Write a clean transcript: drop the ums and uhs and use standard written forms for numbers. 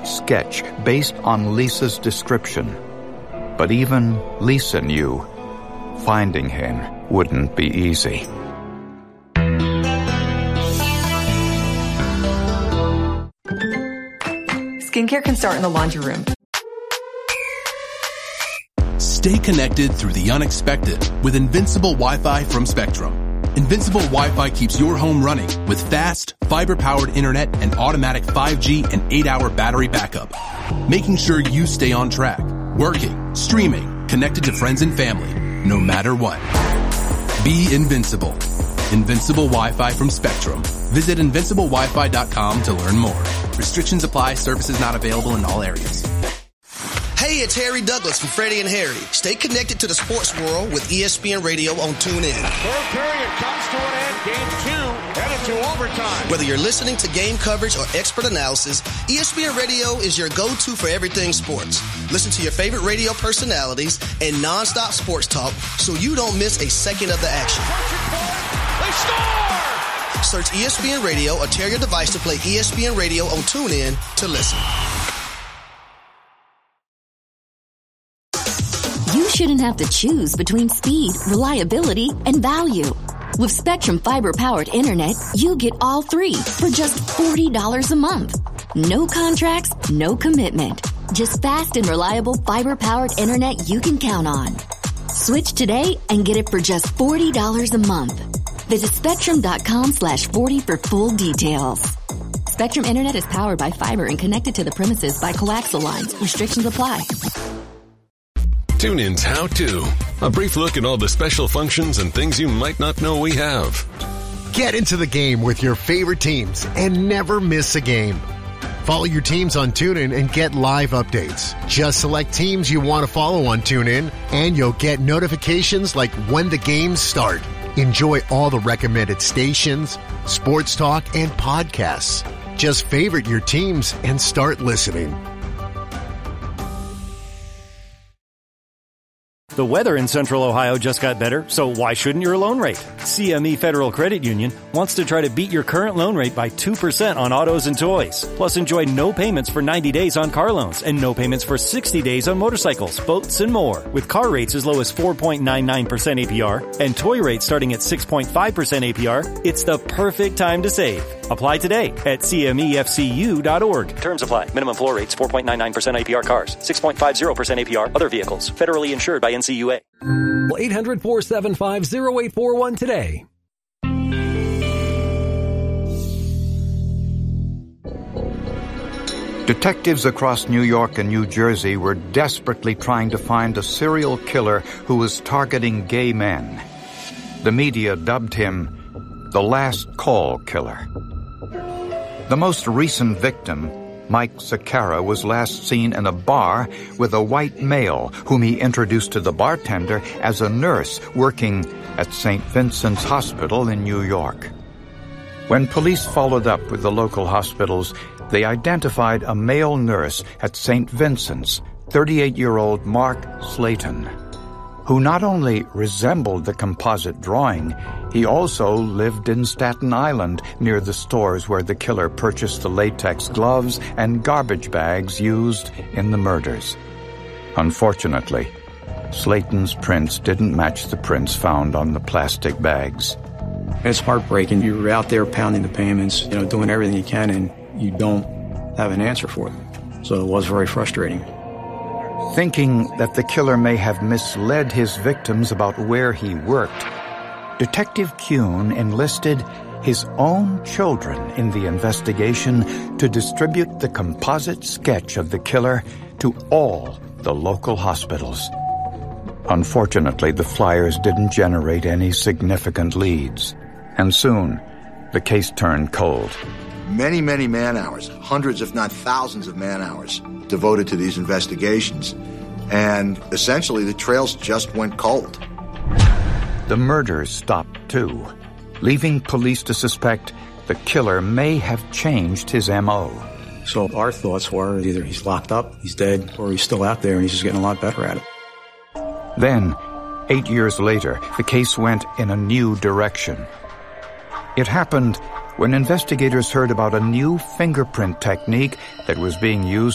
sketch based on Lisa's description. But even Lisa knew finding him wouldn't be easy. Skincare can start in the laundry room. Stay connected through the unexpected with Invincible Wi-Fi from Spectrum. Invincible Wi-Fi keeps your home running with fast, fiber-powered internet and automatic 5G and 8-hour battery backup, making sure you stay on track, working, streaming, connected to friends and family, no matter what. Be invincible. Invincible Wi-Fi from Spectrum. Visit invinciblewifi.com to learn more. Restrictions apply. Services not available in all areas. Hey, it's Harry Douglas from Freddie and Harry. Stay connected to the sports world with ESPN Radio on TuneIn. Third period comes to an end. Game 2 headed to overtime. Whether you're listening to game coverage or expert analysis, ESPN Radio is your go-to for everything sports. Listen to your favorite radio personalities and nonstop sports talk so you don't miss a second of the action. They score! Search ESPN Radio or tell your device to play ESPN Radio on TuneIn to listen. You shouldn't have to choose between speed, reliability, and value. With Spectrum Fiber-powered internet, you get all three for just $40 a month. No contracts, no commitment. Just fast and reliable fiber-powered internet you can count on. Switch today and get it for just $40 a month. Visit spectrum.com/40 for full details. Spectrum Internet is powered by fiber and connected to the premises by coaxial lines. Restrictions apply. TuneIn's How To. A brief look at all the special functions and things you might not know we have. Get into the game with your favorite teams and never miss a game. Follow your teams on TuneIn and get live updates. Just select teams you want to follow on TuneIn and you'll get notifications like when the games start. Enjoy all the recommended stations, sports talk, and podcasts. Just favorite your teams and start listening. The weather in Central Ohio just got better, so why shouldn't your loan rate? CME Federal Credit Union wants to try to beat your current loan rate by 2% on autos and toys. Plus, enjoy no payments for 90 days on car loans and no payments for 60 days on motorcycles, boats, and more. With car rates as low as 4.99% APR and toy rates starting at 6.5% APR, it's the perfect time to save. Apply today at cmefcu.org. Terms apply. Minimum floor rates 4.99% APR cars, 6.50% APR other vehicles. Federally insured by NCUA. 800-475-0841 today. Detectives across New York and New Jersey were desperately trying to find a serial killer who was targeting gay men. The media dubbed him the Last Call Killer. The most recent victim, Mike Sakara, was last seen in a bar with a white male whom he introduced to the bartender as a nurse working at St. Vincent's Hospital in New York. When police followed up with the local hospitals, they identified a male nurse at St. Vincent's, 38-year-old Mark Slayton, who not only resembled the composite drawing, he also lived in Staten Island near the stores where the killer purchased the latex gloves and garbage bags used in the murders. Unfortunately, Slayton's prints didn't match the prints found on the plastic bags. It's heartbreaking. You're out there pounding the payments, doing everything you can, and you don't have an answer for it. So it was very frustrating. Thinking that the killer may have misled his victims about where he worked, Detective Kuhn enlisted his own children in the investigation to distribute the composite sketch of the killer to all the local hospitals. Unfortunately, the flyers didn't generate any significant leads, and soon the case turned cold. Many, many man-hours, hundreds if not thousands of man-hours devoted to these investigations, and essentially the trails just went cold. The murders stopped too, leaving police to suspect the killer may have changed his M.O. So our thoughts were either he's locked up, he's dead, or he's still out there and he's just getting a lot better at it. Then, 8 years later, the case went in a new direction. It happened when investigators heard about a new fingerprint technique that was being used